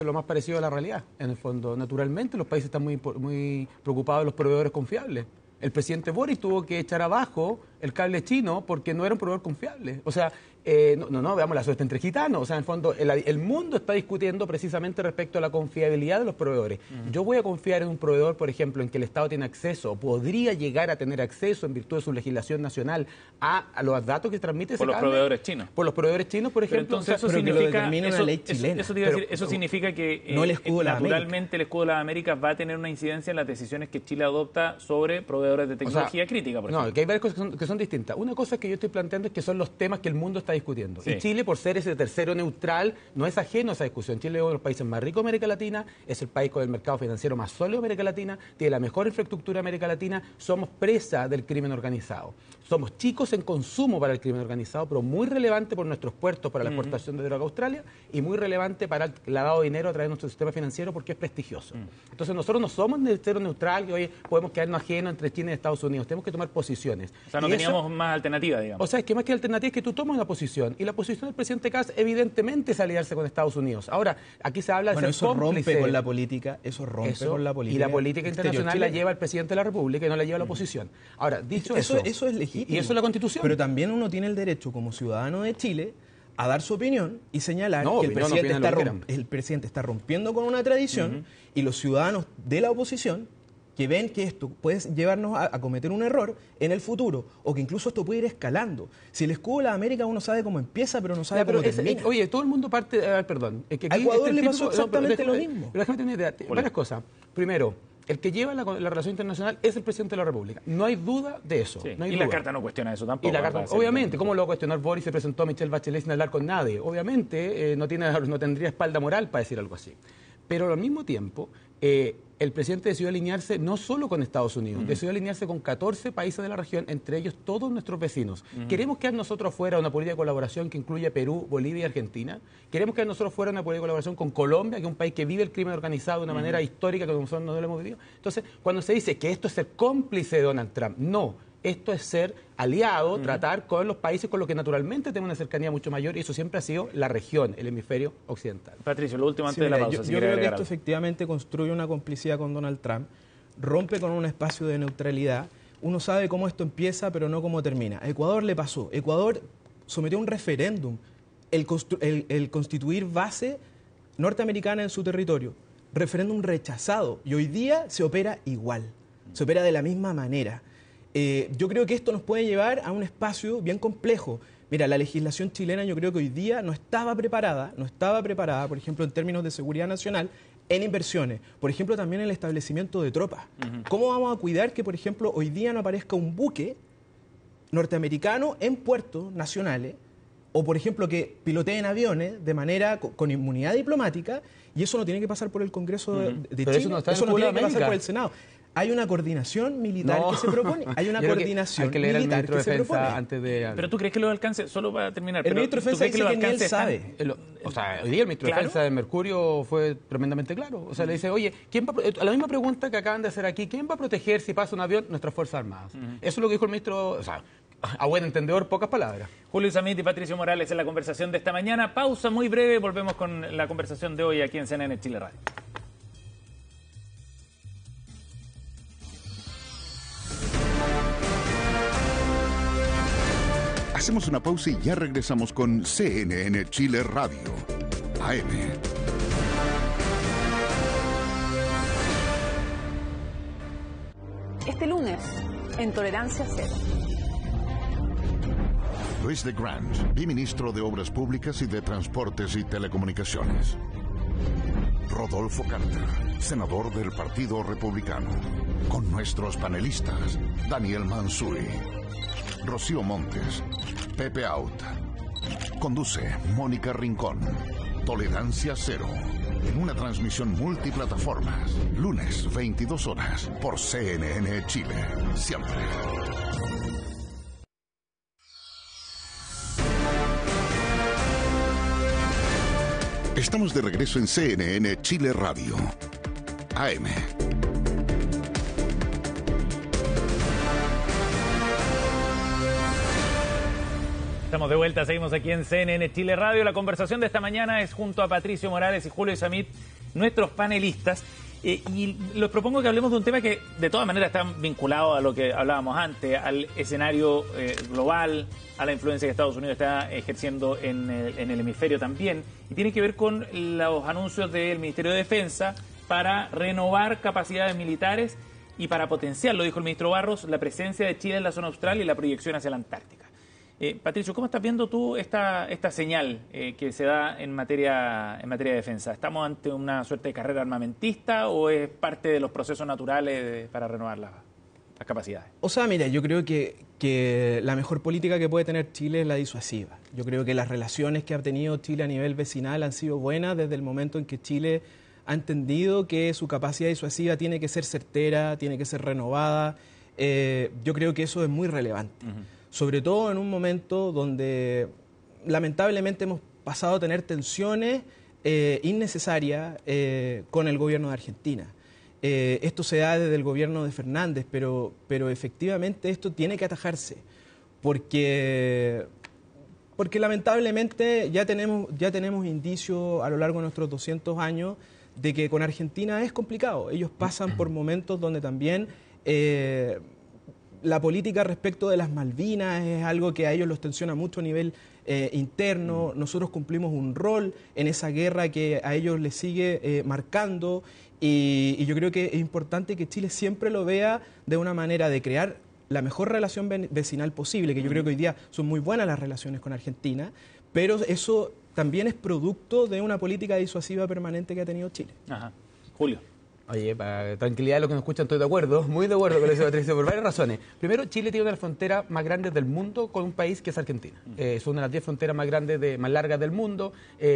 lo más parecido a la realidad, en el fondo. Naturalmente, los países están muy preocupados de los proveedores confiables. El presidente Boric tuvo que echar abajo el cable chino porque no era un proveedor confiable. O sea, veamos la suerte entre gitanos. O sea, en el fondo, el mundo está discutiendo precisamente respecto a la confiabilidad de los proveedores. Yo voy a confiar en un proveedor, por ejemplo, en que el Estado tiene acceso, podría llegar a tener acceso en virtud de su legislación nacional a los datos que transmite ese cable. Por los proveedores chinos. Por los proveedores chinos, por ejemplo. Pero entonces eso significa que no el escudo naturalmente el escudo de las Américas va a tener una incidencia en las decisiones que Chile adopta sobre proveedores de tecnología crítica, por ejemplo. No, que hay varias cosas que son distintas. Una cosa que yo estoy planteando es que son los temas que el mundo está discutiendo. Sí. Y Chile, por ser ese tercero neutral, no es ajeno a esa discusión. Chile es uno de los países más ricos de América Latina, es el país con el mercado financiero más sólido de América Latina, tiene la mejor infraestructura de América Latina, somos presa del crimen organizado. Somos chicos en consumo para el crimen organizado, pero muy relevante por nuestros puertos para la exportación de droga a Australia y muy relevante para el lavado de dinero a través de nuestro sistema financiero porque es prestigioso. Entonces nosotros no somos el tercero neutral que hoy podemos quedarnos ajenos entre China y Estados Unidos. Tenemos que tomar posiciones. O sea, no teníamos más alternativa, digamos. O sea, es que más que alternativa es que tú tomas una posición. Y la posición del presidente Kast, evidentemente, es aliarse con Estados Unidos. Ahora, aquí se habla de ser cómplice. Rompe con la política, eso rompe con la política. Y la política internacional la lleva el presidente de la República y no la lleva la oposición. Ahora, dicho eso es legítimo. Y eso es la Constitución. Pero también uno tiene el derecho, como ciudadano de Chile, a dar su opinión y señalar que el presidente está rompiendo con una tradición y los ciudadanos de la oposición que ven que esto puede llevarnos a cometer un error en el futuro o que incluso esto puede ir escalando. Si el escudo de la América uno sabe cómo empieza, pero no sabe cómo termina. Oye, todo el mundo parte... perdón. Es que aquí a Ecuador le pasó exactamente lo mismo. Pero déjame tener idea. Varias cosas. Primero, el que lleva la relación internacional es el presidente de la República. No hay duda de eso. Sí. No hay y duda. la carta no cuestiona eso tampoco. Y la carta, obviamente, ¿cómo lo va a cuestionar Boris? Se presentó a Michelle Bachelet sin hablar con nadie. Obviamente no tendría espalda moral para decir algo así. Pero al mismo tiempo, el presidente decidió alinearse no solo con Estados Unidos, decidió alinearse con 14 países de la región, entre ellos todos nuestros vecinos. ¿Queremos quedar nosotros fuera de una política de colaboración que incluye Perú, Bolivia y Argentina? ¿Queremos quedar nosotros fuera de una política de colaboración con Colombia, que es un país que vive el crimen organizado de una manera histórica que nosotros no lo hemos vivido? Entonces, cuando se dice que esto es ser cómplice de Donald Trump, no. Esto es ser aliado, tratar con los países con los que naturalmente tenemos una cercanía mucho mayor y eso siempre ha sido la región, el hemisferio occidental. Patricio, lo último antes de la pausa. Yo creo que esto efectivamente construye una complicidad con Donald Trump, rompe con un espacio de neutralidad. Uno sabe cómo esto empieza, pero no cómo termina. A Ecuador le pasó. Ecuador sometió un referéndum, el constituir base norteamericana en su territorio. Referéndum rechazado. Y hoy día se opera igual, se opera de la misma manera. Yo creo que esto nos puede llevar a un espacio bien complejo. Mira, la legislación chilena yo creo que hoy día no estaba preparada, por ejemplo, en términos de seguridad nacional, en inversiones. Por ejemplo, también en el establecimiento de tropas. ¿Cómo vamos a cuidar que, por ejemplo, hoy día no aparezca un buque norteamericano en puertos nacionales o, por ejemplo, que piloteen aviones de manera con inmunidad diplomática y eso no tiene que pasar por el Congreso de Chile, eso no tiene que pasar por el Senado. Hay una coordinación militar que se propone. Hay una coordinación militar que se propone. Antes de... Pero tú crees que lo alcance, solo para terminar. El ministro de Defensa dice que ni él sabe. O sea, hoy día el ministro de Defensa de Mercurio fue tremendamente claro. O sea, le dice, oye, a la misma pregunta que acaban de hacer aquí, ¿quién va a proteger si pasa un avión? Nuestras Fuerzas Armadas. Eso es lo que dijo el ministro, o sea, a buen entendedor, pocas palabras. Julio Izammit y Patricio Morales en la conversación de esta mañana. Pausa muy breve, volvemos con la conversación de hoy aquí en CNN Chile Radio. Hacemos una pausa y ya regresamos con CNN Chile Radio, AM. Este lunes, en Tolerancia Cero. Luis de Grant, biministro de Obras Públicas y de Transportes y Telecomunicaciones. Rodolfo Carter, senador del Partido Republicano. Con nuestros panelistas, Daniel Mansuy, Rocío Montes, Pepe Out. Conduce Mónica Rincón. Tolerancia Cero. En una transmisión multiplataformas. Lunes, 22 horas. Por CNN Chile. Siempre. Estamos de regreso en CNN Chile Radio. AM. Estamos de vuelta, seguimos aquí en CNN Chile Radio. La conversación de esta mañana es junto a Patricio Morales y Julio Isamit, nuestros panelistas. Y les propongo que hablemos de un tema que de todas maneras está vinculado a lo que hablábamos antes, al escenario global, a la influencia que Estados Unidos está ejerciendo en el hemisferio también. Y tiene que ver con los anuncios del Ministerio de Defensa para renovar capacidades militares y para potenciar, lo dijo el ministro Barros, la presencia de Chile en la zona austral y la proyección hacia la Antártica. Patricio, ¿cómo estás viendo tú esta señal que se da en materia de defensa? ¿Estamos ante una suerte de carrera armamentista o es parte de los procesos naturales para renovar las capacidades? O sea, mira, yo creo que la mejor política que puede tener Chile es la disuasiva. Yo creo que las relaciones que ha tenido Chile a nivel vecinal han sido buenas desde el momento en que Chile ha entendido que su capacidad disuasiva tiene que ser certera, tiene que ser renovada. Yo creo que eso es muy relevante. Sobre todo en un momento donde lamentablemente hemos pasado a tener tensiones innecesarias con el gobierno de Argentina. Esto se da desde el gobierno de Fernández, pero efectivamente esto tiene que atajarse, porque lamentablemente ya tenemos indicios a lo largo de nuestros 200 años de que con Argentina es complicado. Ellos pasan por momentos donde también la política respecto de las Malvinas es algo que a ellos los tensiona mucho a nivel interno. Nosotros cumplimos un rol en esa guerra que a ellos les sigue marcando y yo creo que es importante que Chile siempre lo vea de una manera de crear la mejor relación vecinal posible, que yo creo que hoy día son muy buenas las relaciones con Argentina, pero eso también es producto de una política disuasiva permanente que ha tenido Chile. Ajá. Julio. Oye, para tranquilidad de los que nos escuchan, estoy de acuerdo, muy de acuerdo con lo que dice Patricio, por varias razones. Primero, Chile tiene una de las fronteras más grandes del mundo con un país que es Argentina. Es una de las 10 fronteras más grandes, más largas del mundo,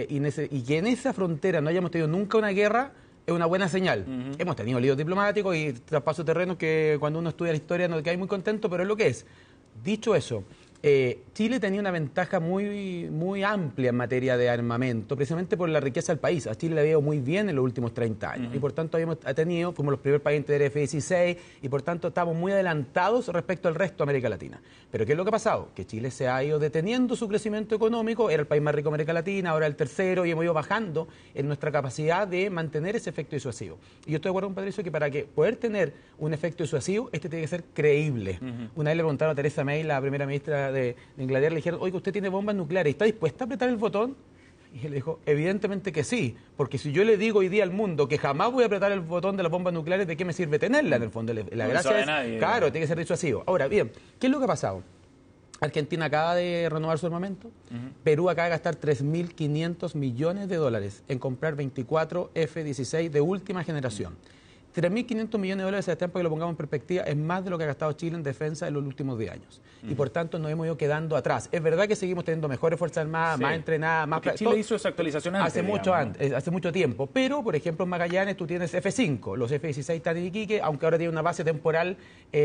y que en esa frontera no hayamos tenido nunca una guerra es una buena señal. Hemos tenido líos diplomáticos y traspasos de terrenos que cuando uno estudia la historia no queda muy contento, pero es lo que es. Dicho eso, Chile tenía una ventaja muy amplia en materia de armamento, precisamente por la riqueza del país. A Chile le había ido muy bien en los últimos 30 años y por tanto fuimos los primeros países en tener F-16 y por tanto estamos muy adelantados respecto al resto de América Latina. Pero ¿qué es lo que ha pasado? Que Chile se ha ido deteniendo su crecimiento económico, era el país más rico de América Latina, ahora el tercero, y hemos ido bajando en nuestra capacidad de mantener ese efecto disuasivo. Y yo estoy de acuerdo con Patricio que para poder tener un efecto disuasivo, este tiene que ser creíble. Una vez le preguntaron a Theresa May, la primera ministra de Inglaterra, le dijeron, oiga, usted tiene bombas nucleares, ¿está dispuesta a apretar el botón? Y él le dijo, evidentemente que sí, porque si yo le digo hoy día al mundo que jamás voy a apretar el botón de las bombas nucleares, ¿de qué me sirve tenerla en el fondo? La gracia es, nadie, claro, tiene que ser disuasivo. Ahora, bien, ¿qué es lo que ha pasado? Argentina acaba de renovar su armamento, Perú acaba de gastar 3.500 millones de dólares en comprar 24 F-16 de última generación. 3.500 millones de dólares, para que lo pongamos en perspectiva, es más de lo que ha gastado Chile en defensa en los últimos 10 años. Y por tanto nos hemos ido quedando atrás. Es verdad que seguimos teniendo mejores Fuerzas Armadas, más entrenadas, más... Porque Chile hizo esa actualización antes, hace mucho tiempo. Pero, por ejemplo, en Magallanes tú tienes F-5, los F-16 están en Iquique, aunque ahora tiene una base temporal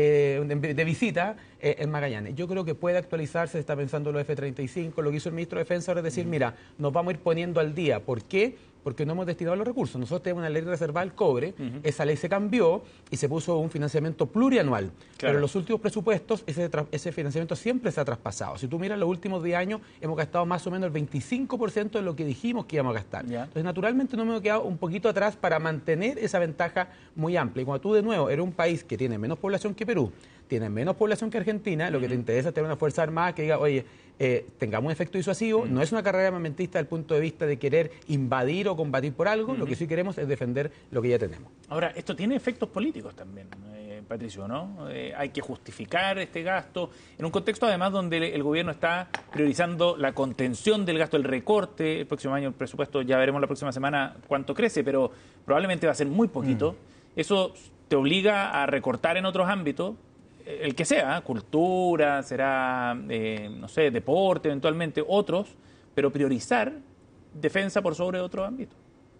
de visita en Magallanes. Yo creo que puede actualizarse, se está pensando los F-35, lo que hizo el ministro de Defensa ahora es decir, mira, nos vamos a ir poniendo al día. ¿Por qué? Porque no hemos destinado los recursos. Nosotros tenemos una ley reservada al cobre, esa ley se cambió y se puso un financiamiento plurianual. Claro. Pero en los últimos presupuestos ese financiamiento siempre se ha traspasado. Si tú miras los últimos 10 años, hemos gastado más o menos el 25% de lo que dijimos que íbamos a gastar. Entonces, naturalmente, nos hemos quedado un poquito atrás para mantener esa ventaja muy amplia. Y cuando tú, de nuevo, eres un país que tiene menos población que Perú, tiene menos población que Argentina, lo que te interesa es tener una fuerza armada que diga, oye, tengamos un efecto disuasivo, no es una carrera armamentista desde el punto de vista de querer invadir o combatir por algo, lo que sí queremos es defender lo que ya tenemos. Ahora, esto tiene efectos políticos también, Patricio, ¿no? Hay que justificar este gasto, en un contexto además donde el gobierno está priorizando la contención del gasto, el recorte, el próximo año el presupuesto, ya veremos la próxima semana cuánto crece, pero probablemente va a ser muy poquito. Eso te obliga a recortar en otros ámbitos, el que sea, cultura, será, no sé, deporte, eventualmente, otros, pero priorizar defensa por sobre otro ámbito.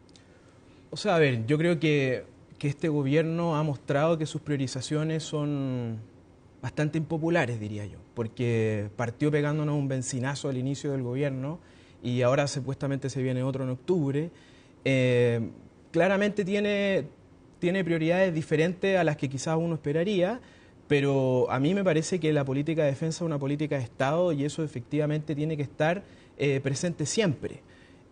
O sea, a ver, yo creo que este gobierno ha mostrado que sus priorizaciones son bastante impopulares, diría yo, porque partió pegándonos un benzinazo al inicio del gobierno y ahora supuestamente se viene otro en octubre. Claramente tiene prioridades diferentes a las que quizás uno esperaría, pero a mí me parece que la política de defensa es una política de Estado y eso efectivamente tiene que estar presente siempre.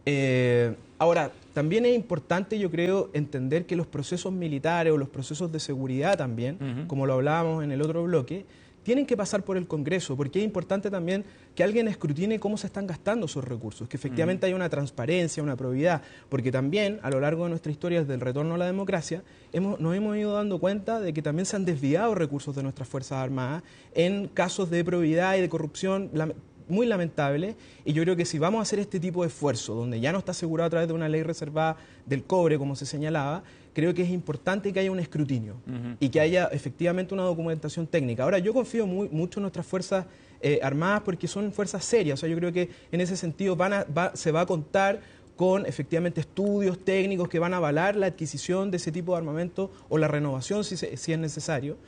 Ahora, también es importante, yo creo, entender que los procesos militares o los procesos de seguridad también, como lo hablábamos en el otro bloque, tienen que pasar por el Congreso, porque es importante también que alguien escrutine cómo se están gastando esos recursos, que efectivamente haya una transparencia, una probidad, porque también a lo largo de nuestra historia desde el retorno a la democracia nos hemos ido dando cuenta de que también se han desviado recursos de nuestras Fuerzas Armadas en casos de probidad y de corrupción muy lamentable, y yo creo que si vamos a hacer este tipo de esfuerzo, donde ya no está asegurado a través de una ley reservada del cobre, como se señalaba, creo que es importante que haya un escrutinio y que haya efectivamente una documentación técnica. Ahora, yo confío mucho en nuestras Fuerzas Armadas porque son fuerzas serias, o sea, yo creo que en ese sentido se va a contar con efectivamente estudios técnicos que van a avalar la adquisición de ese tipo de armamento o la renovación si es necesario,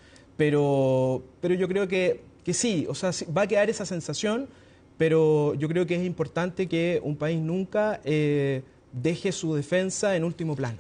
pero yo creo que sí, o sea, va a quedar esa sensación, pero yo creo que es importante que un país nunca deje su defensa en último plano.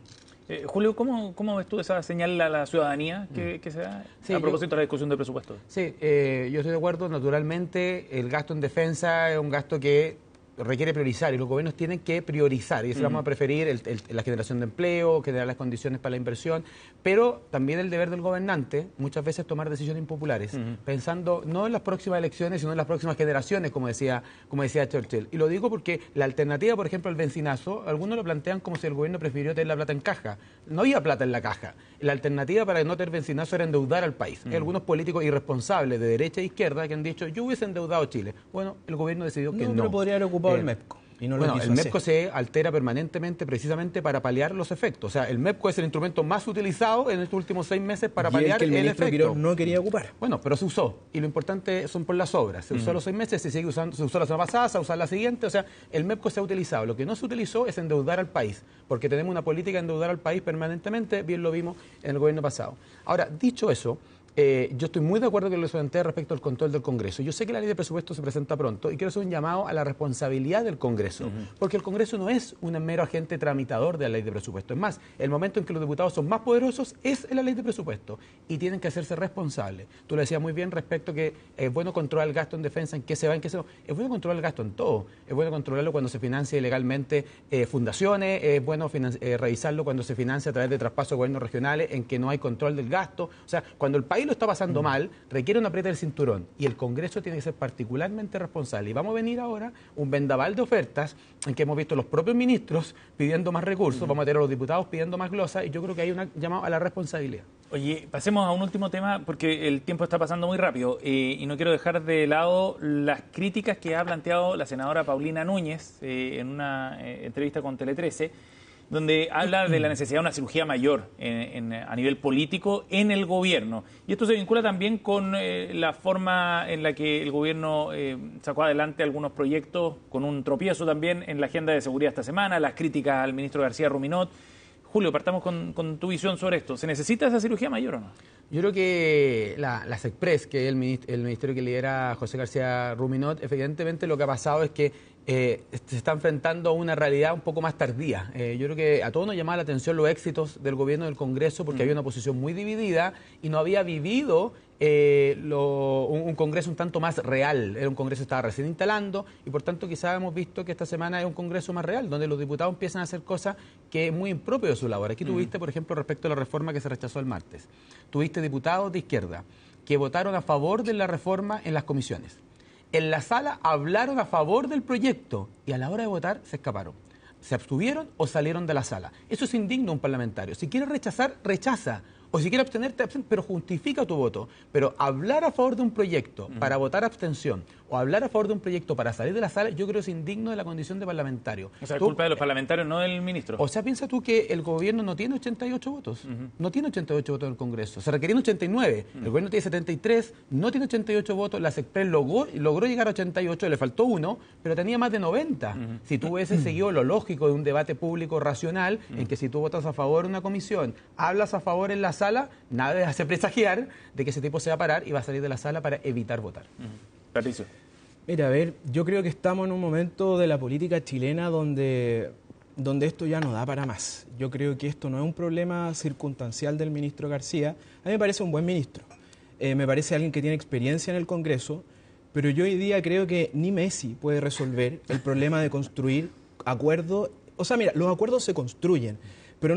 Julio, ¿cómo ves tú esa señal a la ciudadanía que se da a propósito de la discusión de presupuesto? Sí, yo estoy de acuerdo. Naturalmente, el gasto en defensa es un gasto que requiere priorizar y los gobiernos tienen que priorizar y eso vamos a preferir la generación de empleo, generar las condiciones para la inversión, pero también el deber del gobernante muchas veces tomar decisiones impopulares, pensando no en las próximas elecciones, sino en las próximas generaciones, como decía Churchill. Y lo digo porque la alternativa, por ejemplo, al bencinazo, algunos lo plantean como si el gobierno prefirió tener la plata en caja. No había plata en la caja. La alternativa para no tener bencinazo era endeudar al país. Hay algunos políticos irresponsables de derecha e izquierda que han dicho, yo hubiese endeudado Chile. Bueno, el gobierno decidió que no. Pero podría haber ocupado el MEPCO. Y no bueno, lo quiso el MEPCO hacer. se altera permanentemente precisamente para paliar los efectos. O sea, el MEPCO es el instrumento más utilizado en estos últimos 6 meses para paliar que el ministro efecto. Quirós no quería ocupar. Bueno, pero se usó. Y lo importante son por las obras. Se usó los 6 meses, se sigue usando, se usó la semana pasada, se va a usar la siguiente. O sea, el MEPCO se ha utilizado. Lo que no se utilizó es endeudar al país, porque tenemos una política de endeudar al país permanentemente, bien lo vimos en el gobierno pasado. Ahora, dicho eso, yo estoy muy de acuerdo con lo que les planteé respecto al control del Congreso. Yo sé que la ley de presupuesto se presenta pronto y quiero hacer un llamado a la responsabilidad del Congreso, porque el Congreso no es un mero agente tramitador de la ley de presupuesto. Es más, el momento en que los diputados son más poderosos es en la ley de presupuesto y tienen que hacerse responsables. Tú lo decías muy bien respecto que es bueno controlar el gasto en defensa, en qué se va, en qué se va. Es bueno controlar el gasto en todo. Es bueno controlarlo cuando se financia ilegalmente fundaciones, es bueno revisarlo cuando se financia a través de traspasos de gobiernos regionales en que no hay control del gasto. O sea, cuando el país lo está pasando mal, requiere una aprieta del cinturón y el Congreso tiene que ser particularmente responsable. Y vamos a venir ahora un vendaval de ofertas en que hemos visto los propios ministros pidiendo más recursos, vamos a tener a los diputados pidiendo más glosas y yo creo que hay un llamado a la responsabilidad. Oye, pasemos a un último tema porque el tiempo está pasando muy rápido y no quiero dejar de lado las críticas que ha planteado la senadora Paulina Núñez en una entrevista con Tele 13, donde habla de la necesidad de una cirugía mayor a nivel político en el gobierno. Y esto se vincula también con la forma en la que el gobierno sacó adelante algunos proyectos, con un tropiezo también en la agenda de seguridad esta semana, las críticas al ministro García Ruminot. Julio, partamos con tu visión sobre esto. ¿Se necesita esa cirugía mayor o no? Yo creo que la SECPRES, que es el ministerio que lidera José García Ruminot, evidentemente lo que ha pasado es que se está enfrentando a una realidad un poco más tardía. Yo creo que a todos nos llamaba la atención los éxitos del gobierno del Congreso porque había una posición muy dividida y no había vivido un Congreso un tanto más real. Era un Congreso que estaba recién instalando y por tanto quizás hemos visto que esta semana es un Congreso más real, donde los diputados empiezan a hacer cosas que es muy impropio de su labor. Aquí tuviste, por ejemplo, respecto a la reforma que se rechazó el martes, tuviste diputados de izquierda que votaron a favor de la reforma en las comisiones. En la sala hablaron a favor del proyecto y a la hora de votar se escaparon. Se abstuvieron o salieron de la sala. Eso es indigno a un parlamentario. Si quieres rechazar, rechaza. O si quieres abstenerte, pero justifica tu voto. Pero hablar a favor de un proyecto para votar abstención o hablar a favor de un proyecto para salir de la sala, yo creo que es indigno de la condición de parlamentario. O sea, es culpa de los parlamentarios, no del ministro. O sea, piensa tú que el gobierno no tiene 88 votos. No tiene 88 votos en el Congreso. Se requerían 89. El gobierno tiene 73, no tiene 88 votos. La SECPRES logró llegar a 88, le faltó uno, pero tenía más de 90. Si tú hubieses seguido lo lógico de un debate público racional, en que si tú votas a favor de una comisión, hablas a favor en la sala, nada hace presagiar de que ese tipo se va a parar y va a salir de la sala para evitar votar. Patricio. Mira, a ver, yo creo que estamos en un momento de la política chilena donde esto ya no da para más. Yo creo que esto no es un problema circunstancial del ministro García. A mí me parece un buen ministro. me parece alguien que tiene experiencia en el Congreso, pero yo hoy día creo que ni Messi puede resolver el problema de construir acuerdos. O sea, mira, los acuerdos se construyen.